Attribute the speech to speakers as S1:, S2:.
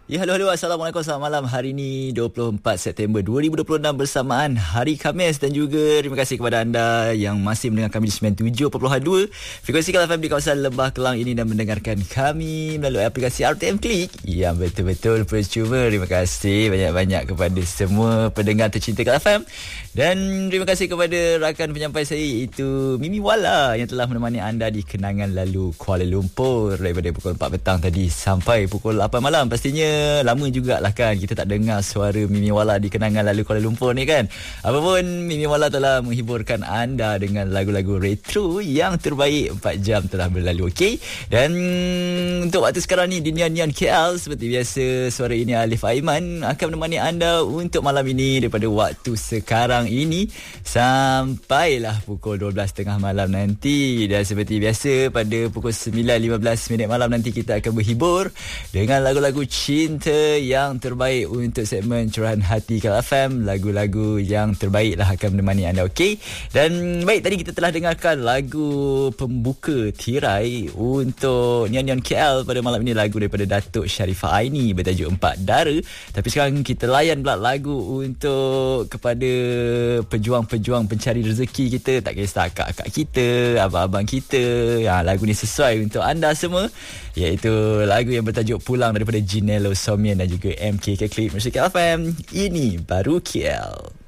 S1: Ya, halo. Assalamualaikum. Selamat malam. Hari ini 24 September 2026 bersamaan Hari Khamis, dan juga terima kasih kepada anda yang masih mendengar kami di 97.2 frekuensi Kala FM di kawasan Lembah Kelang ini dan mendengarkan kami melalui aplikasi RTM Klik yang betul-betul percuma. Terima kasih banyak-banyak kepada semua pendengar tercinta Kala FM, dan terima kasih kepada rakan penyampai saya iaitu Mimi Wala yang telah menemani anda di kenangan lalu Kuala Lumpur daripada pukul 4 petang tadi sampai pukul 8 malam. Pastinya lama jugalah kan kita tak dengar suara Mimi Wala di kenangan lalu Kuala Lumpur ni kan. Apapun, Mimi Wala telah menghiburkan anda dengan lagu-lagu retro yang terbaik. 4 jam telah berlalu, okey. Dan untuk waktu sekarang ni di Nian KL, seperti biasa suara ini Alif Aiman akan menemani anda untuk malam ini daripada waktu sekarang ini sampailah pukul 12.30 malam nanti. Dan seperti biasa pada pukul 9.15 malam nanti kita akan berhibur dengan lagu-lagu cinta yang terbaik untuk segmen Curahan Hati Kala FM. Lagu-lagu yang terbaik lah akan menemani anda, okey. Dan baik, tadi kita telah dengarkan lagu pembuka tirai untuk Nian KL pada malam ini, lagu daripada Datuk Sharifah Aini bertajuk Empat Dara. Tapi sekarang kita layan pula lagu untuk kepada pejuang-pejuang pencari rezeki kita, tak kisah akak-akak kita, abang-abang kita. Lagu ni sesuai untuk anda semua, iaitu lagu yang bertajuk Pulang daripada Jinelo Somian dan juga MKK Clip Musik FM. Ini baru KL.